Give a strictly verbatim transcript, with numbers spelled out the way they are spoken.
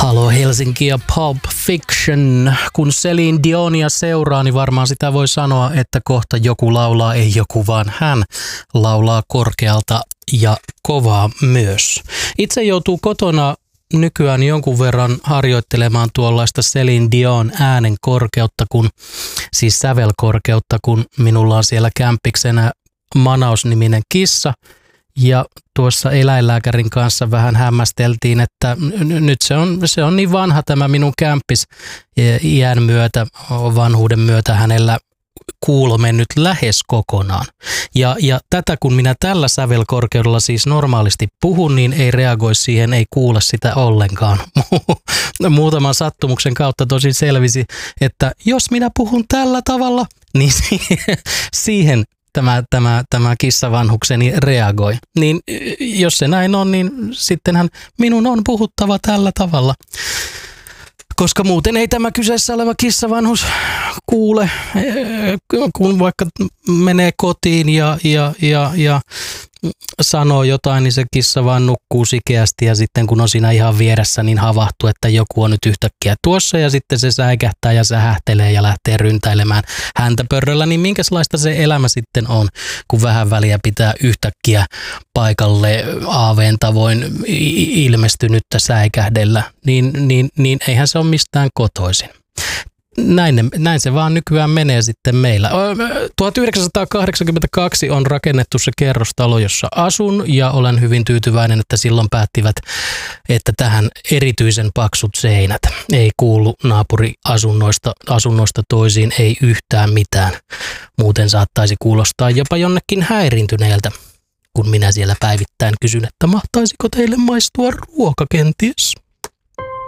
Halo Helsinki ja Pulp Fiction. Kun Celine Dionia seuraa, niin varmaan sitä voi sanoa, että kohta joku laulaa, ei joku vaan hän laulaa korkealta ja kovaa myös. Itse joutuu kotona nykyään jonkun verran harjoittelemaan tuollaista Celine Dion äänen korkeutta, kun, siis sävelkorkeutta, kun minulla on siellä kämppiksenä Manaus-niminen kissa. Ja tuossa eläinlääkärin kanssa vähän hämmästeltiin, että n- nyt se on, se on niin vanha tämä minun kämppis iän myötä, vanhuuden myötä hänellä kuulo mennyt lähes kokonaan. Ja, ja tätä kun minä tällä sävelkorkeudella siis normaalisti puhun, niin ei reagoi siihen, ei kuule sitä ollenkaan. Muutaman sattumuksen kautta tosin selvisi, että jos minä puhun tällä tavalla, niin siihen Tämä, tämä, tämä kissavanhukseni reagoi. Niin jos se näin on, niin sittenhän minun on puhuttava tällä tavalla. Koska muuten ei tämä kyseessä oleva kissavanhus kuule, kun vaikka menee kotiin ja, ja, ja, ja sanoo jotain, niin se kissa vaan nukkuu sikeästi ja sitten kun on siinä ihan vieressä, niin havahtuu, että joku on nyt yhtäkkiä tuossa ja sitten se säikähtää ja sähähtelee ja lähtee ryntäilemään häntä pörröllä, niin minkälaista se elämä sitten on, kun vähän väliä pitää yhtäkkiä paikalle aaveen tavoin ilmestynyttä säikähdellä, niin, niin, niin eihän se ole mistään kotoisin. Näin, näin se vaan nykyään menee sitten meillä. tuhatyhdeksänsataakahdeksankymmentäkaksi on rakennettu se kerrostalo, jossa asun ja olen hyvin tyytyväinen, että silloin päättivät, että tähän erityisen paksut seinät. Ei kuulu naapuriasunnoista asunnoista toisiin, ei yhtään mitään. Muuten saattaisi kuulostaa jopa jonnekin häiriintyneeltä, kun minä siellä päivittäin kysyn, että mahtaisiko teille maistua ruoka kenties?